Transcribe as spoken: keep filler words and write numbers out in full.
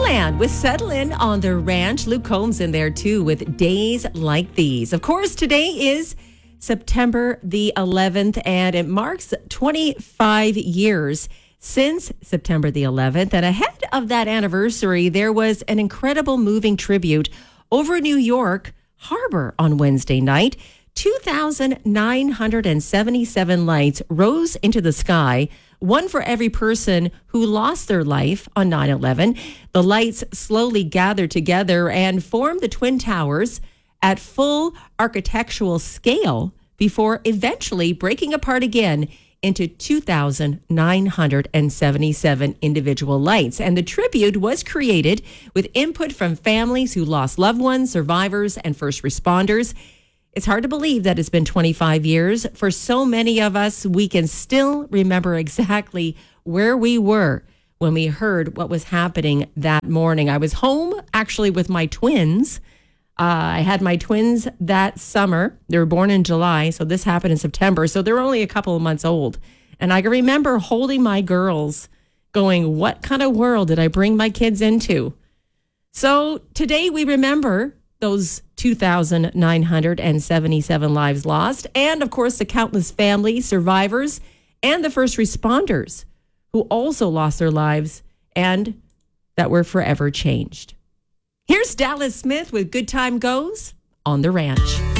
Timberland with Settle In on the Ranch. Luke Combs in there too with Days Like These. Of course, today is September the eleventh, and it marks twenty-five years since September the eleventh. And ahead of that anniversary, there was an incredible moving tribute over New York Harbor on Wednesday night. two thousand nine hundred seventy-seven lights rose into the sky, one for every person who lost their life on nine eleven. The lights slowly gathered together and formed the Twin Towers at full architectural scale before eventually breaking apart again into two thousand nine hundred seventy-seven individual lights. And the tribute was created with input from families who lost loved ones, survivors, and first responders. It's hard to believe that it's been twenty-five years. For so many of us, we can still remember exactly where we were when we heard what was happening that morning. I was home, actually, with my twins. Uh, I had my twins that summer. They were born in July, so this happened in September. So they were only a couple of months old. And I can remember holding my girls going, what kind of world did I bring my kids into? So today we remember those two thousand nine hundred seventy-seven lives lost, and of course the countless families, survivors, and the first responders who also lost their lives and that were forever changed. Here's Dallas Smith with Good Time Goes on the Ranch.